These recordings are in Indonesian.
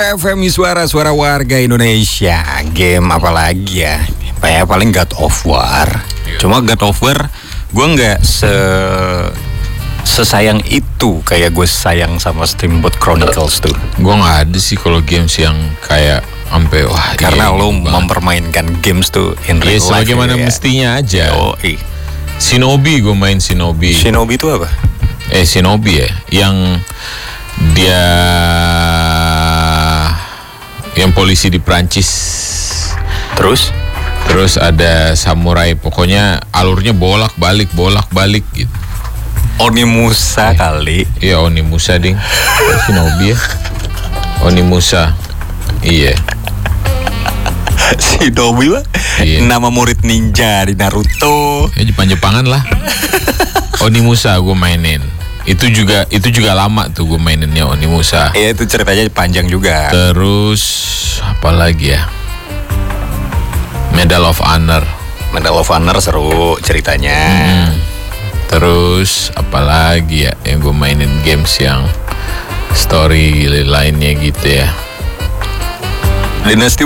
FM suara-suara warga Indonesia. Game apa lagi ya? Paling God of War. Cuma God of War gue nggak sesayang itu kayak gue sayang sama Steamboat Chronicles tuh. Gue nggak ada sih kalau games yang kayak sampai wah. Karena lo mempermainkan games tuh in real life. Sebagaimana mestinya aja. Shinobi, gue main Shinobi. Shinobi itu apa? Shinobi ya, yang dia yang polisi di Prancis. Terus ada samurai, pokoknya alurnya bolak-balik gitu. Onimusa kali. Iya, Onimusa ding. Shinobi ya. Onimusa. Iya. Shinobi lah. Iya. Nama murid ninja di Naruto. Ya Jepang-Jepangan lah. Onimusa gue mainin. Itu juga lama tuh gue maininnya Onimusa. Iya, itu ceritanya panjang juga. Terus apa lagi ya? Medal of Honor seru ceritanya. Terus apa lagi ya yang gue mainin games yang story lainnya gitu ya? Dynasty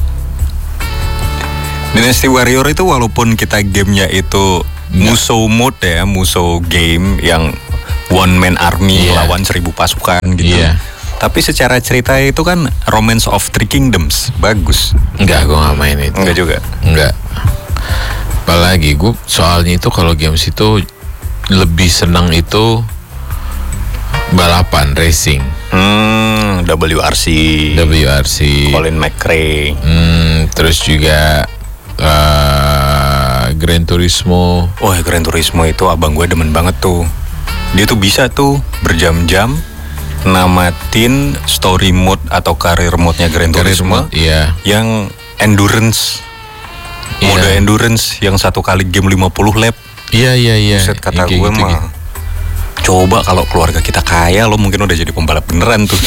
Warrior itu walaupun kita gamenya itu Musou mode ya, Musou game yang one man army lawan 1000 pasukan gitu. Tapi secara cerita itu kan Romance of Three Kingdoms, bagus. Enggak, gue gak main itu. Enggak juga? Enggak. Apalagi gue soalnya itu kalau games itu lebih senang itu balapan, racing. WRC. Colin McRae. Terus juga Gran Turismo. Oh, Gran Turismo itu abang gue demen banget tuh. Dia tuh bisa tuh berjam-jam namatin story mode atau career mode-nya Gran Turismo. Iya. Yang endurance. Mode endurance yang satu kali game 50 lap. Iya. Buset, kata gue gitu, mah. Coba kalau keluarga kita kaya, lo mungkin udah jadi pembalap beneran tuh.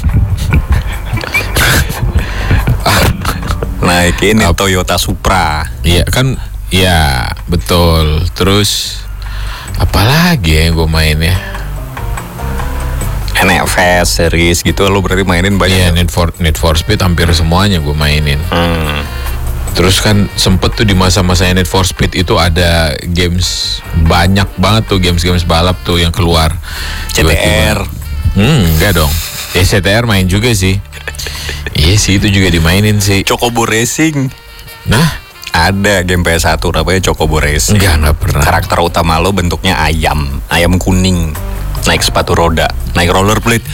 Naik ini Toyota Supra. Iya kan, iya betul. Terus apalagi ya yang gue main ya? NFS series gitu lo berarti mainin banyak. Iya, Need for Speed hampir semuanya gue mainin. Terus kan sempet tuh di masa-masa Need for Speed itu ada games banyak banget tuh, games balap tuh yang keluar. CTR. Enggak dong. CTR main juga sih. Iya sih, itu juga dimainin sih. Chocobo Racing. Nah, ada game PS1 namanya Chocobo Racing. Enggak pernah. Karakter utama lo bentuknya ayam kuning. Naik sepatu roda, naik rollerblade.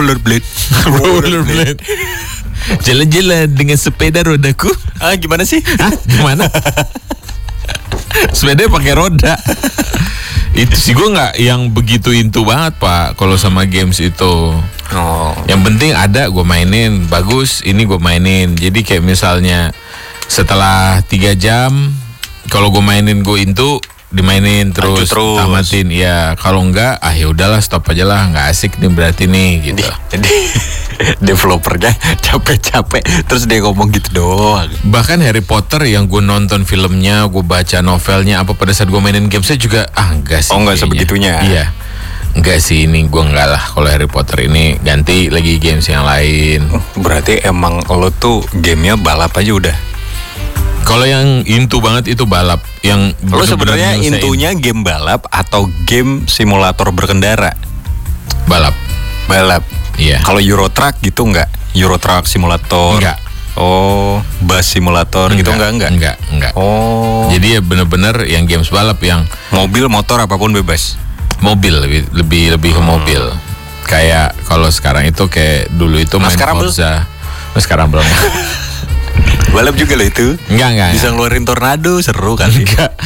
Jalan-jalan dengan sepeda rodaku. Gimana sih? Gimana? Sepeda pakai roda. Itu sih gue nggak yang begitu into banget pak kalau sama games itu. Yang penting ada gue mainin, bagus ini gue mainin. Jadi kayak misalnya setelah 3 jam kalau gue mainin gue into, dimainin terus tamatin. Ya kalau enggak ya udahlah, stop aja lah, nggak asik nih berarti nih gitu. Jadi developernya capek-capek terus dia ngomong gitu doang. Bahkan Harry Potter yang gue nonton filmnya, gue baca novelnya, apa pada saat gue mainin gamesnya juga enggak sih. Enggak sebegitunya. Iya. Enggak sih, ini gue enggak lah. Kalau Harry Potter ini ganti lagi games yang lain. Berarti emang lo tuh gamenya balap aja udah. Kalau yang into banget itu balap. Yang lo sebenarnya intunya game balap atau game simulator berkendara? Balap. Iya. Kalau Euro Truck gitu enggak? Euro Truck simulator? Enggak. Oh, bus simulator gitu enggak? Enggak. Oh. Jadi ya bener-bener yang games balap yang mobil, motor apapun bebas. Mobil lebih ke mobil. Kayak kalau sekarang itu kayak dulu itu main Forza. Sekarang belum. Balap juga lo itu? Enggak. Bisa ngeluarin tornado, seru kali.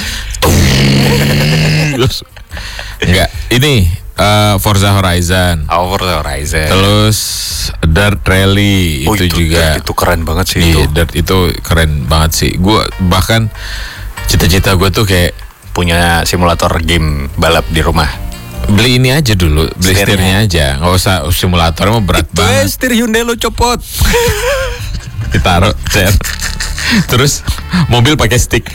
Enggak. Ini Forza Horizon. Forza Horizon. Terus Dirt Rally itu juga. Itu keren banget sih. Iya, Dirt itu keren banget sih. Gue bahkan cita-cita gue tuh kayak punya simulator game balap di rumah. Beli ini aja dulu, beli setirnya aja. Nggak usah simulator, mah berat banget. Setir Hyundai lo copot. Ditaruh chair. Terus mobil pakai stick.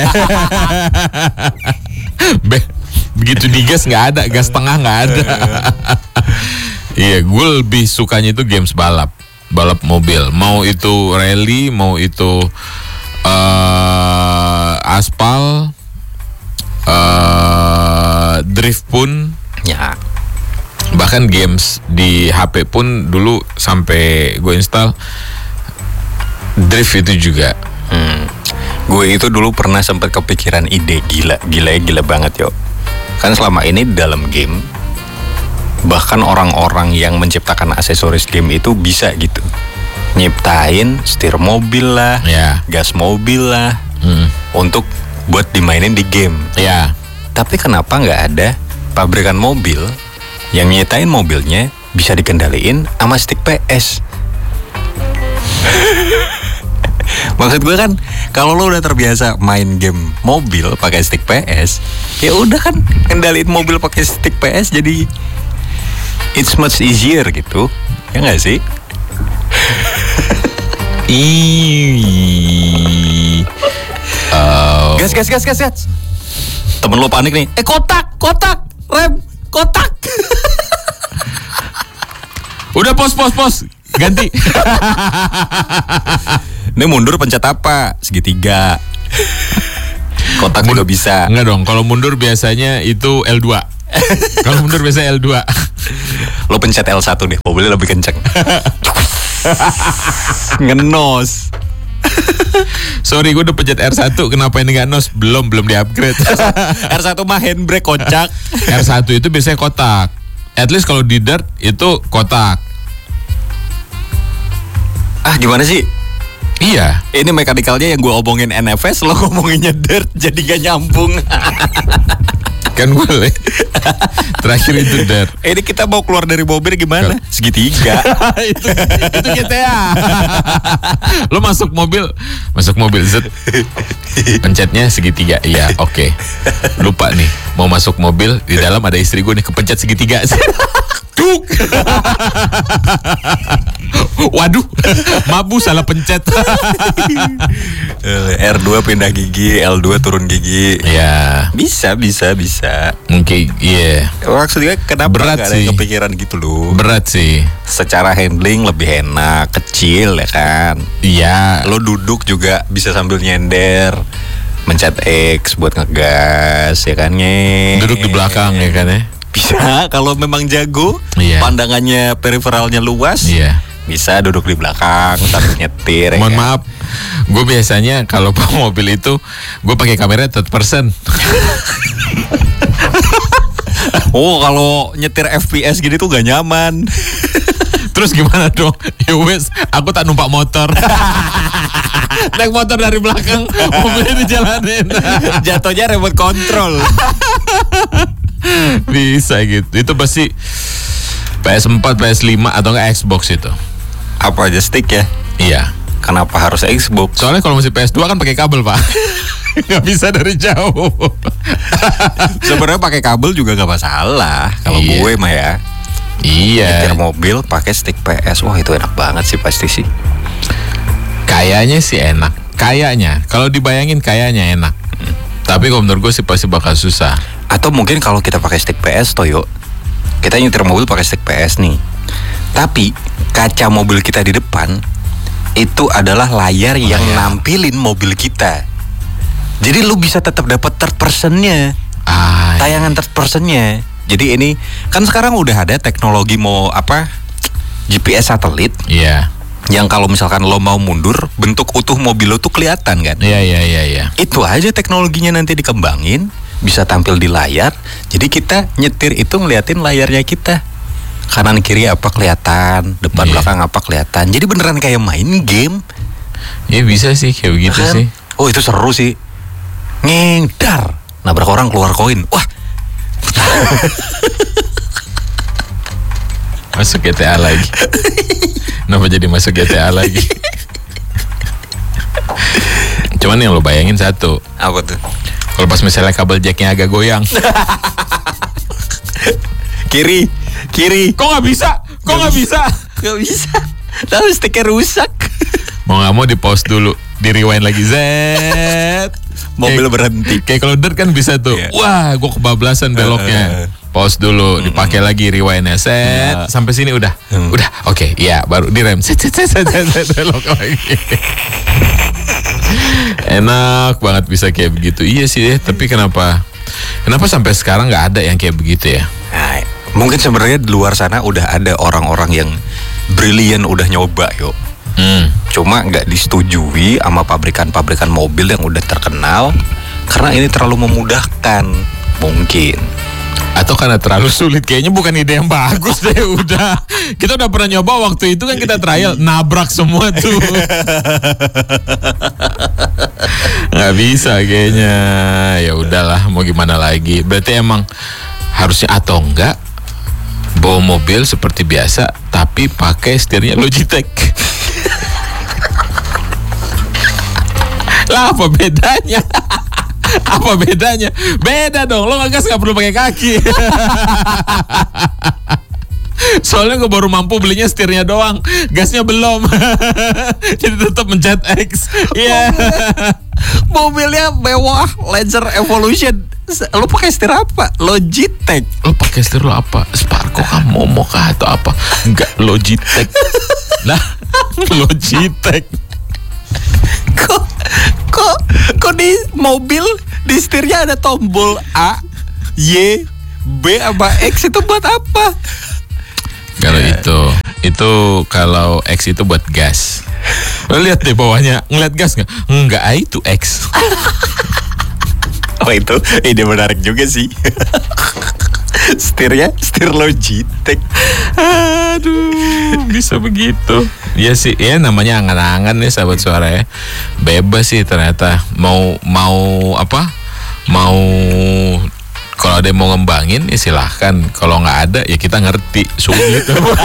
Begitu digas nggak ada, gas tengah nggak ada. Iya, gue lebih sukanya itu games balap. balap mobil. Mau itu rally, mau itu aspal, drift pun. Ya. Bahkan games di HP pun dulu sampai gue install drift itu juga. Gue itu dulu pernah sempat kepikiran ide gila banget yo. Kan selama ini dalam game, bahkan orang-orang yang menciptakan aksesoris game itu bisa gitu nyiptain setir mobil lah, gas mobil lah, untuk buat dimainin di game. Tapi kenapa nggak ada pabrikan mobil yang nyiptain mobilnya bisa dikendaliin sama stick PS? Maksud gue kan, kalau lo udah terbiasa main game mobil pakai stick PS, ya udah kan kendaliin mobil pakai stick PS, jadi it's much easier gitu, ya nggak sih? Gas. Temen lo panik nih. Kotak, rem, kotak. Udah pos. Ganti. Ini mundur pencet apa? Segitiga. Kotak juga bisa. Enggak dong, kalau mundur biasanya itu L2. Kalau mundur biasanya L2. Lo pencet L1 deh, mobilnya lebih kenceng. Ngenos. Sorry, gue udah pencet R1, kenapa ini gak nos? Belum di-upgrade. R1 mah handbrake, kocak. R1 itu biasanya kotak. At least kalau di dirt itu kotak. Gimana sih? Iya. Ini mekanikalnya yang gue omongin NFS, lo ngomonginnya dirt, jadi gak nyambung. Kan gue terakhir itu dirt. Ini kita mau keluar dari mobil gimana? Segitiga. itu GTA. Lo masuk mobil zet. Pencetnya segitiga. Iya, oke. Lupa nih, mau masuk mobil, di dalam ada istri gue nih, kepencet segitiga. Duk. Waduh, mabu salah pencet. R2 pindah gigi, L2 turun gigi. Ya, bisa. Mungkin, iya. Maksudnya kenapa nggak ada yang kepikiran gitu loh? Berat sih. Secara handling lebih enak, kecil ya kan. Iya. Lo duduk juga bisa sambil nyender, mencet X buat ngegas ya kan. Duduk di belakang ya kan ya. Bisa kalau memang jago, pandangannya periferalnya luas. Bisa duduk di belakang sambil nyetir. Mohon maaf, gue biasanya kalau bawa mobil itu gue pakai kamera third person. Kalau nyetir FPS gini tuh gak nyaman. Terus gimana dong? Ya wes, aku tak numpak motor. Naik motor dari belakang, mobilnya dijalanin. Jatuhnya remote control. Bisa gitu. Itu pasti PS4, PS5 atau enggak Xbox itu. Apa aja stick ya? Iya. Kenapa harus Xbox? Soalnya kalau masih PS2 kan pakai kabel, Pak. Nggak bisa dari jauh. Sebenarnya pakai kabel juga nggak masalah. Kalau gue mah ya. Iya. Nyetir mobil pakai stick PS. Wah, itu enak banget sih pasti sih. Kayaknya sih enak. Kayaknya. Kalau dibayangin kayaknya enak. Tapi kalau menurut gue sih pasti bakal susah. Atau mungkin kalau kita pakai stick PS Toyo, kita nyetir mobil pakai stick PS nih. Tapi kaca mobil kita di depan itu adalah layar yang nampilin mobil kita. Jadi lu bisa tetap dapat third person-nya. Tayangan third person-nya. Jadi ini kan sekarang udah ada teknologi GPS satelit. Iya. Yang kalau misalkan lo mau mundur, bentuk utuh mobil lo tuh kelihatan kan? Iya. Itu aja teknologinya nanti dikembangin, bisa tampil di layar. Jadi kita nyetir itu ngeliatin layarnya kita. Kanan kiri apa kelihatan, depan belakang apa kelihatan. Jadi beneran kayak main game. Iya bisa sih kayak begitu kan? Sih. Oh itu seru sih. Ngedar, nabrak orang keluar koin. Wah. Masuk GTA lagi. Kenapa jadi masuk GTA lagi? Cuman yang lo bayangin satu. Apa tuh? Kalau pas misalnya kabel jacknya agak goyang. Kiri. Kok nggak bisa? Gak bisa. Lalu stiker rusak. Mau nggak mau di pause dulu, di rewind lagi. Zet. Mobil berhenti. Kayak kalau dirt kan bisa tuh. Wah, gue kebablasan beloknya. pause dulu, dipakai lagi rewind-nya, set sampai sini udah, oke, ya baru direm, set lock lagi. Enak banget bisa kayak begitu. Iya sih, tapi kenapa sampai sekarang nggak ada yang kayak begitu ya? Nah, mungkin sebenarnya di luar sana udah ada orang-orang yang brilian udah nyoba yuk. Cuma nggak disetujui sama pabrikan-pabrikan mobil yang udah terkenal karena ini terlalu memudahkan mungkin. Atau karena terlalu sulit. Kayaknya bukan ide yang bagus deh. Kita udah pernah nyoba waktu itu kan, kita trial nabrak semua tuh. Nggak bisa kayaknya. Ya udahlah, mau gimana lagi. Berarti emang harusnya atau enggak bawa mobil seperti biasa tapi pakai setirnya Logitech. Lah apa bedanya? Apa bedanya? Beda dong, lo ngegas gak perlu pakai kaki. Soalnya gue baru mampu belinya setirnya doang, gasnya belum. Jadi tetap mencet X. Iya. Mobilnya mewah, Lancer Evolution. Lo pakai setir apa? Logitech. Lo pakai setir lo apa? Sparko kah, Momo kah, atau apa? Enggak, Logitech. Nah, Logitech. Kok di mobil di setirnya ada tombol A, Y, B sama X, itu buat apa? Kalau itu kalau X itu buat gas. Lo lihat deh bawahnya, ngeliat gas nggak? Enggak, itu X. Oh, itu ide menarik juga sih. Setir Logitech. Aduh, bisa begitu. Ya sih, ya namanya angan-angan nih sahabat suara ya. Bebas sih ternyata. Mau apa? Mau kalau ada yang mau ngembangin ya silahkan. Kalau nggak ada ya kita ngerti. Sulit.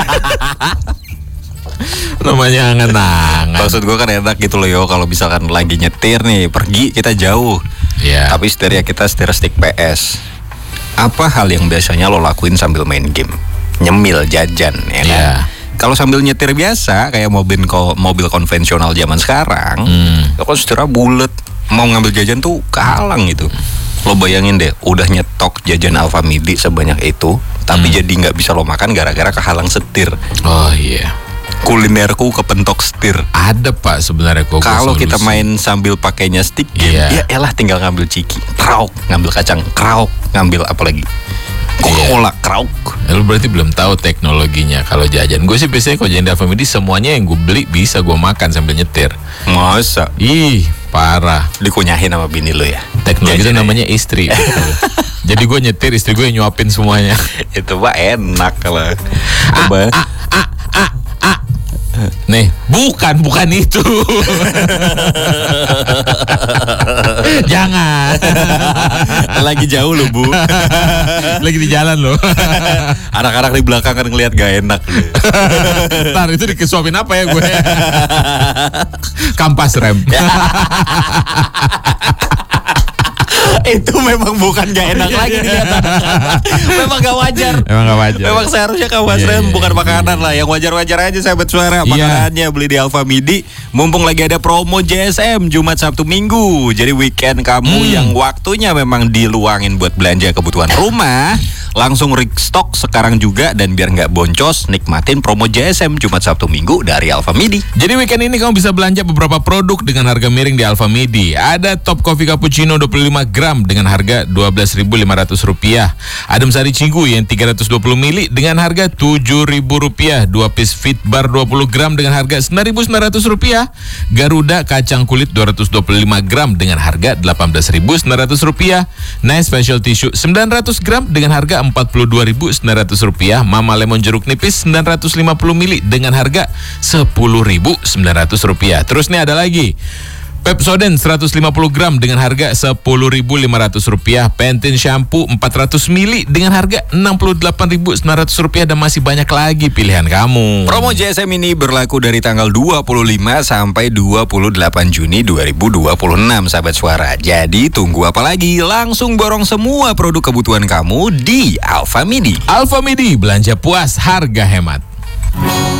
Namanya angan-angan. Maksud gue kan enak gitu loh yo, kalau misalkan lagi nyetir nih, pergi kita jauh. Yeah. Tapi setirnya kita setir stick PS. Apa hal yang biasanya lo lakuin sambil main game? Nyemil, jajan, ya kan? Yeah. Kalau sambil nyetir biasa kayak mobil konvensional zaman sekarang, lo kan setirnya bulet, mau ngambil jajan tuh kehalang gitu. Lo bayangin deh, udah nyetok jajan Alfamidi sebanyak itu, tapi jadi nggak bisa lo makan gara-gara kehalang setir. Oh iya. Kulinerku kepentok setir. Ada Pak sebenarnya kok. Kalau kita main sambil pakainya stick game, ya elah tinggal ngambil ciki, krauk, ngambil kacang, krauk, ngambil apa lagi? Coca-Cola, krauk. Lu berarti belum tahu teknologinya kalau jajan. Gue sih biasanya kalau jajan di Alfamidi semuanya yang gue beli bisa gue makan sambil nyetir. Masa? Ih, parah. Dikunyahin sama bini lo ya? Teknologi itu namanya istri. Jadi gue nyetir, istri gue yang nyuapin semuanya. Itu Pak enak kalau. Nih, bukan itu. Jangan. Lagi jauh loh, Bu. Lagi di jalan loh. Anak-anak di belakang kan ngelihat gak enak. Ntar itu dikesuapin apa ya gue? Kampas rem. Itu memang bukan gak enak lagi dilihat. Memang gak wajar. Memang seharusnya kampas rem bukan makanan lah. Yang wajar-wajar aja sahabat suara. Makanannya beli di Alfamidi. Mumpung lagi ada promo JSM Jumat, Sabtu, Minggu. Jadi weekend kamu yang waktunya memang diluangin buat belanja kebutuhan rumah, langsung restock sekarang juga. Dan biar gak boncos, nikmatin promo JSM Jumat, Sabtu, Minggu dari Alfamidi. Jadi weekend ini kamu bisa belanja beberapa produk dengan harga miring di Alfamidi. Ada Top Coffee Cappuccino 25 gram dengan harga Rp12.500. Adem Sari Cinggu yang 320 mili dengan harga Rp7.000. 2 piece Fit Bar 20 gram dengan harga Rp9.900. Garuda kacang kulit 225 gram dengan harga Rp18.900. Nice Facial Tissue 900 gram dengan harga Rp42.900. Mama Lemon Jeruk Nipis 950 mili dengan harga Rp10.900. Terus nih ada lagi Pepsodent 150 gram dengan harga Rp10.500. Pantene Shampoo 400 mili dengan harga Rp68.900. Dan masih banyak lagi pilihan kamu. Promo JSM ini berlaku dari tanggal 25 sampai 28 Juni 2026 sahabat suara. Jadi tunggu apa lagi? Langsung borong semua produk kebutuhan kamu di Alfamidi. Alfamidi, belanja puas, harga hemat.